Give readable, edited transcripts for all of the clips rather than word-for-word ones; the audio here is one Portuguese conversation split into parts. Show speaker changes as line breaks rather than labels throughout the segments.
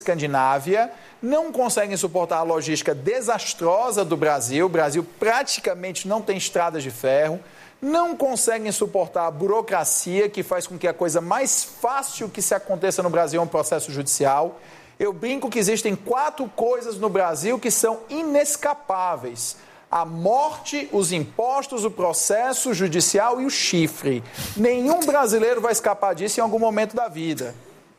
Escandinávia, não conseguem suportar a logística desastrosa do Brasil. O Brasil praticamente não tem estradas de ferro, não conseguem suportar a burocracia que faz com que a coisa mais fácil que se aconteça no Brasil é um processo judicial. Eu brinco que existem 4 coisas no Brasil que são inescapáveis: a morte, os impostos, o processo judicial e o chifre. Nenhum brasileiro vai escapar disso em algum momento da vida.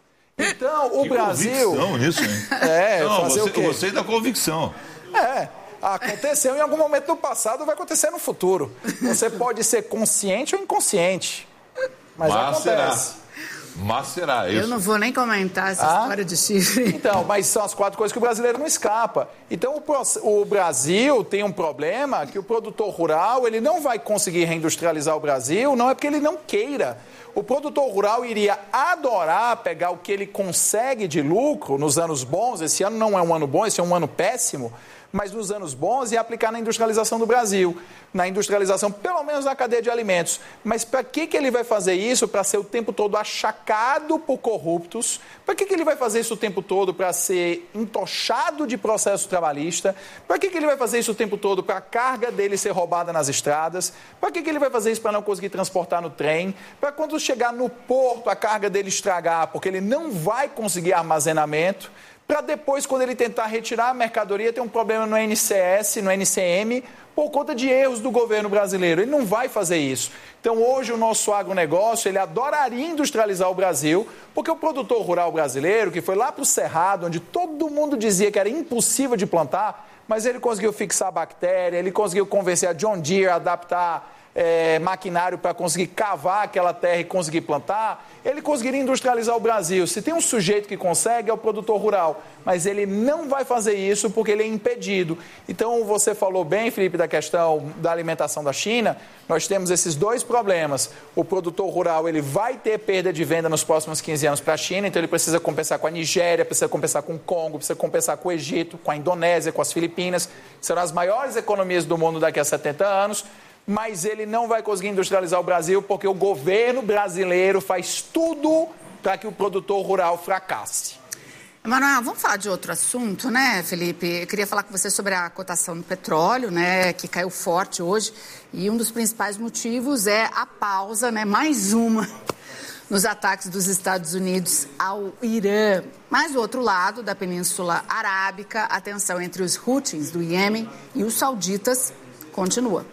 Então, o Brasil...
Convicção nisso, hein?
Fazer o quê?
Você da convicção.
Aconteceu em algum momento no passado, vai acontecer no futuro. Você pode ser consciente ou inconsciente, mas acontece.
Mas será isso?
Eu não vou nem comentar essa história de chifre.
Então, mas são as 4 coisas que o brasileiro não escapa. Então, o Brasil tem um problema que o produtor rural, ele não vai conseguir reindustrializar o Brasil, não é porque ele não queira. O produtor rural iria adorar pegar o que ele consegue de lucro nos anos bons. Esse ano não é um ano bom, esse é um ano péssimo, mas nos anos bons, e aplicar na industrialização do Brasil, na industrialização, pelo menos na cadeia de alimentos. Mas para que ele vai fazer isso? Para ser o tempo todo achacado por corruptos? Para que ele vai fazer isso o tempo todo? Para ser entochado de processo trabalhista? Para que ele vai fazer isso o tempo todo? Para a carga dele ser roubada nas estradas? Para que ele vai fazer isso para não conseguir transportar no trem? Para quando chegar no porto a carga dele estragar, porque ele não vai conseguir armazenamento? Para depois, quando ele tentar retirar a mercadoria, ter um problema no NCS, no NCM, por conta de erros do governo brasileiro. Ele não vai fazer isso. Então, hoje, o nosso agronegócio, ele adoraria industrializar o Brasil, porque o produtor rural brasileiro, que foi lá para o Cerrado, onde todo mundo dizia que era impossível de plantar, mas ele conseguiu fixar a bactéria, ele conseguiu convencer a John Deere a adaptar maquinário para conseguir cavar aquela terra e conseguir plantar, ele conseguiria industrializar o Brasil. Se tem um sujeito que consegue, é o produtor rural, mas ele não vai fazer isso porque ele é impedido. Então, você falou bem, Felipe, da questão da alimentação da China. Nós temos esses 2 problemas. O produtor rural, ele vai ter perda de venda nos próximos 15 anos para a China, então ele precisa compensar com a Nigéria, precisa compensar com o Congo, precisa compensar com o Egito, com a Indonésia, com as Filipinas, que serão as maiores economias do mundo daqui a 70 anos. Mas ele não vai conseguir industrializar o Brasil porque o governo brasileiro faz tudo para que o produtor rural fracasse.
Emanuel, vamos falar de outro assunto, né, Felipe? Eu queria falar com você sobre a cotação do petróleo, né, que caiu forte hoje. E um dos principais motivos é a pausa, né, mais uma, nos ataques dos Estados Unidos ao Irã. Mas do outro lado da Península Arábica, a tensão entre os Houthis do Iêmen e os sauditas continua.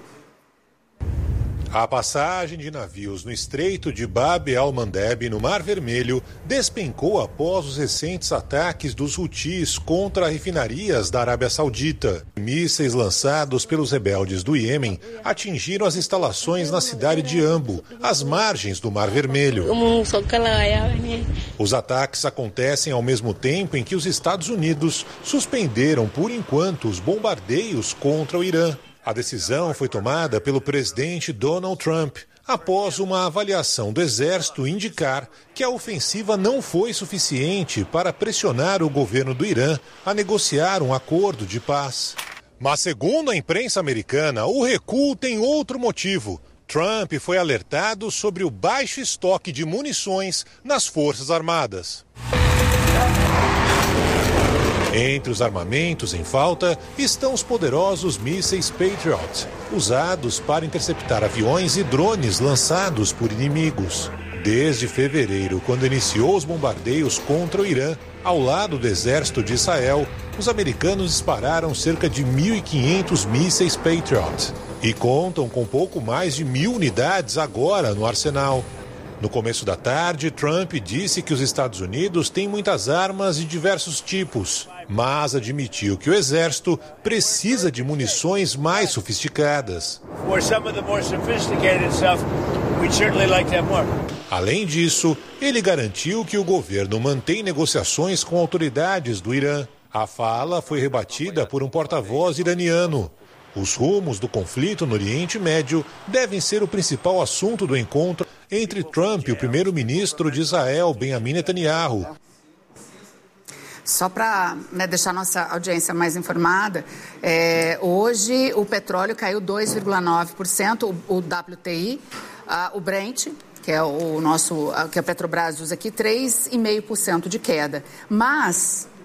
A passagem de navios no Estreito de Bab el-Mandeb, no Mar Vermelho, despencou após os recentes ataques dos Houthis contra refinarias da Arábia Saudita. Mísseis lançados pelos rebeldes do Iêmen atingiram as instalações na cidade de Ambu, às margens do Mar Vermelho. Os ataques acontecem ao mesmo tempo em que os Estados Unidos suspenderam por enquanto os bombardeios contra o Irã. A decisão foi tomada pelo presidente Donald Trump após uma avaliação do Exército indicar que a ofensiva não foi suficiente para pressionar o governo do Irã a negociar um acordo de paz. Mas, segundo a imprensa americana, o recuo tem outro motivo. Trump foi alertado sobre o baixo estoque de munições nas Forças Armadas. Entre os armamentos em falta estão os poderosos mísseis Patriot, usados para interceptar aviões e drones lançados por inimigos. Desde fevereiro, quando iniciou os bombardeios contra o Irã, ao lado do exército de Israel, os americanos dispararam cerca de 1.500 mísseis Patriot e contam com pouco mais de 1.000 unidades agora no arsenal. No começo da tarde, Trump disse que os Estados Unidos têm muitas armas de diversos tipos, mas admitiu que o exército precisa de munições mais sofisticadas. Além disso, ele garantiu que o governo mantém negociações com autoridades do Irã. A fala foi rebatida por um porta-voz iraniano. Os rumos do conflito no Oriente Médio devem ser o principal assunto do encontro entre Trump e o primeiro-ministro de Israel, Benjamin Netanyahu.
Só para deixar nossa audiência mais informada, hoje o petróleo caiu 2,9%, o WTI, o Brent, que é o nosso, que a Petrobras usa aqui, 3,5% de queda. Mas